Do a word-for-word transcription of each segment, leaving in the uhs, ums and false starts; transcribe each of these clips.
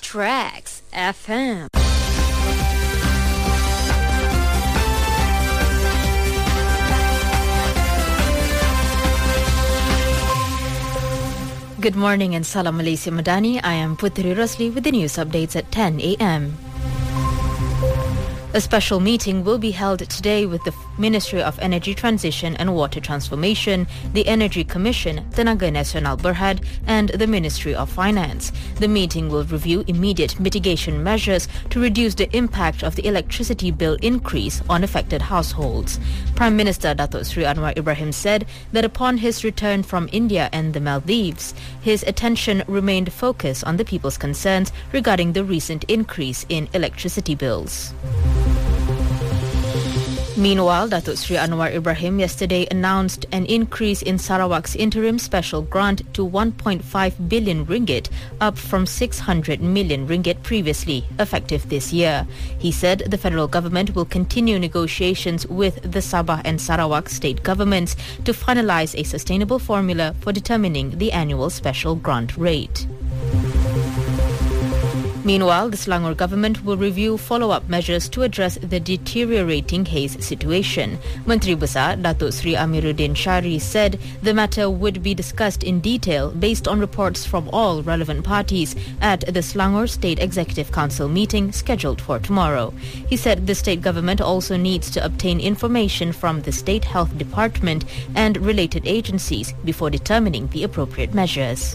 Tracks F M. Good morning and Salam Malaysia Madani. I am Putri Rosli with the news updates at ten a m. A special meeting will be held today with the Ministry of Energy Transition and Water Transformation, the Energy Commission, Tenaga Nasional Berhad, and the Ministry of Finance. The meeting will review immediate mitigation measures to reduce the impact of the electricity bill increase on affected households. Prime Minister Datuk Seri Anwar Ibrahim said that upon his return from India and the Maldives, his attention remained focused on the people's concerns regarding the recent increase in electricity bills. Meanwhile, Datuk Seri Anwar Ibrahim yesterday announced an increase in Sarawak's interim special grant to one point five billion ringgit, up from six hundred million ringgit previously, effective this year. He said the federal government will continue negotiations with the Sabah and Sarawak state governments to finalize a sustainable formula for determining the annual special grant rate. Meanwhile, the Selangor government will review follow-up measures to address the deteriorating haze situation. Menteri Besar Datuk Seri Amiruddin Shari said the matter would be discussed in detail based on reports from all relevant parties at the Selangor State Executive Council meeting scheduled for tomorrow. He said the state government also needs to obtain information from the State Health Department and related agencies before determining the appropriate measures.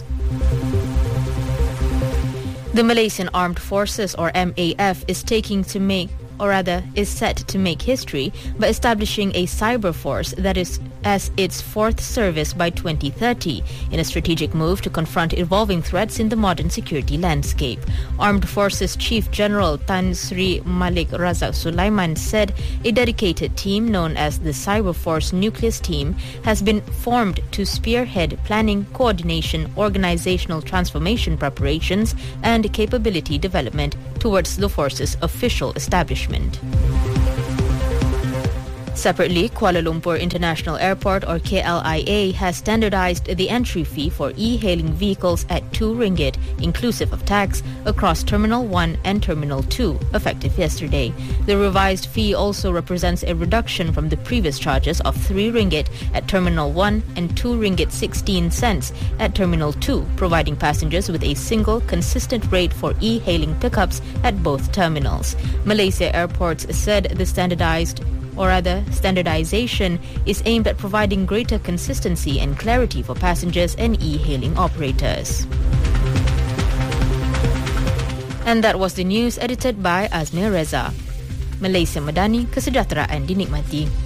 The Malaysian Armed Forces, or M A F, is taking to make, or rather is set to make history by establishing a cyber force that is as its fourth service by twenty thirty, in a strategic move to confront evolving threats in the modern security landscape. Armed Forces Chief General Tan Sri Malik Razak Sulaiman said a dedicated team known as the Cyber Force Nucleus Team has been formed to spearhead planning, coordination, organizational transformation preparations, and capability development towards the force's official establishment. Separately, Kuala Lumpur International Airport, or K L I A, has standardized the entry fee for e-hailing vehicles at two ringgit, inclusive of tax, across Terminal one and Terminal two, effective yesterday. The revised fee also represents a reduction from the previous charges of three ringgit at Terminal one and two ringgit sixteen cents at Terminal two, providing passengers with a single, consistent rate for e-hailing pickups at both terminals. Malaysia Airports said the standardized or rather standardization is aimed at providing greater consistency and clarity for passengers and e-hailing operators. And that was the news edited by Azmir Reza. Malaysia Madani, kesejahteraan dinikmati.